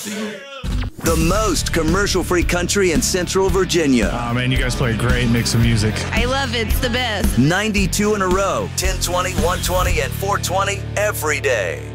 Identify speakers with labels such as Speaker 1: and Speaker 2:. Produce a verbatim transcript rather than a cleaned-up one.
Speaker 1: The most commercial-free country in Central Virginia.
Speaker 2: Oh, man, you guys play a great mix of music.
Speaker 3: I love it. It's the best.
Speaker 1: ninety-two in a row, ten twenty, one twenty, and four twenty every day.